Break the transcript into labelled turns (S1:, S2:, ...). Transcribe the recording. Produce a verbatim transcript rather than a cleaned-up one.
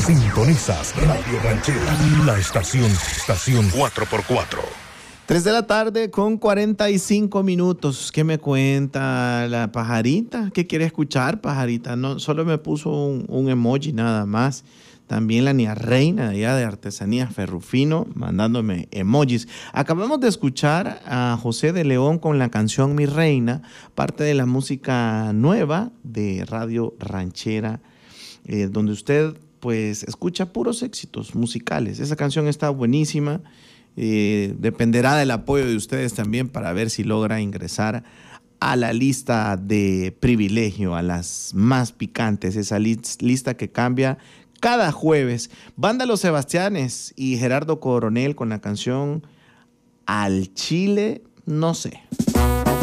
S1: Sintonizas Radio Ranchera, la estación, estación cuatro por cuatro.
S2: Tres de la tarde con cuarenta y cinco minutos. ¿Qué me cuenta la pajarita? ¿Qué quiere escuchar, pajarita? No, solo me puso un, un emoji nada más. También la niña reina de allá de Artesanía Ferrufino, mandándome emojis. Acabamos de escuchar a José de León con la canción Mi Reina, parte de la música nueva de Radio Ranchera, eh, donde usted pues escucha puros éxitos musicales. Esa canción está buenísima. Eh, dependerá del apoyo de ustedes también para ver si logra ingresar a la lista de privilegio, a las más picantes, esa lis- lista que cambia cada jueves. Banda Los Sebastianes y Gerardo Coronel con la canción Al Chile, no sé.